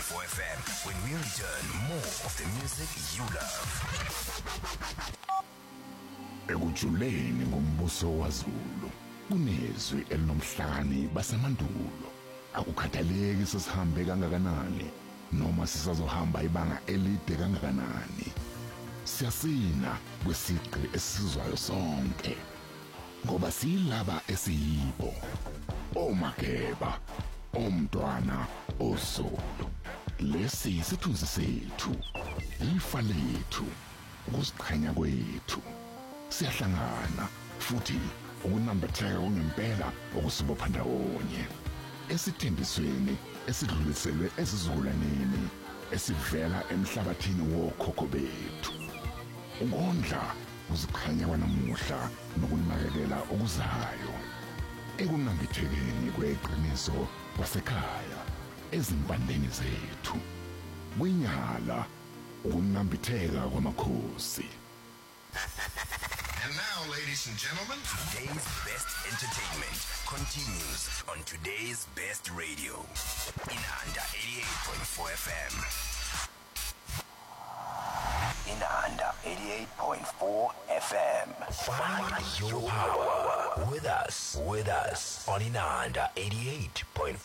88.4 FM. When we return, more of the music you love. Ekujuleni ngombuso waZulu kunezwi elinomhlakani basemandulo. Akukhathaleki sesihambe kangakanani noma sisazohamba ibanga elide kangakanani. Siyasina kwesigqi esizwayo sonke ngoba silaba esiyibo. Omageba, omntwana, oZulu. Lesi isithunzi sethu, ifa lethu, ukuziqhenya kwethu. Siyahlangana futhi ukunambitheka ngempela okusibopha ndawonye. Esithembisweni esidluliselwe esizukulwaneni esivela emhlabathini wokhokho bethu. Ukondla uziqhenya kwanamuhla nokunakekela okuzayo. Ekunambithekeni kweqiniso kwasekhaya ezimpandeni zethu. Kwinyala ukunambitheka kwamakhosi. And now, ladies and gentlemen, today's best entertainment continues on today's best radio. Inanda 88.4 FM. Inanda 88.4 FM. Find your power with us on Inanda 88.4